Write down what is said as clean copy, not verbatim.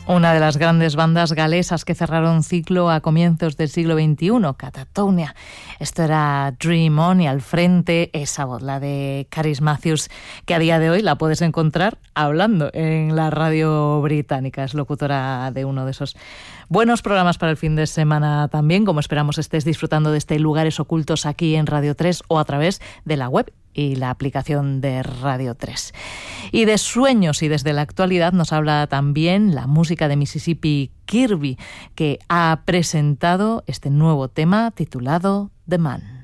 Una de las grandes bandas galesas que cerraron ciclo a comienzos del siglo XXI, Katatonia. Esto era Dream On, y al frente esa voz, la de Caris Matthews, que a día de hoy la puedes encontrar hablando en la radio británica. Es locutora de uno de esos buenos programas para el fin de semana también, como esperamos estés disfrutando de este Lugares Ocultos aquí en Radio 3 o a través de la web y la aplicación de Radio 3. Y de sueños y desde la actualidad nos habla también la música de Mississippi Kirby, que ha presentado este nuevo tema titulado The Man.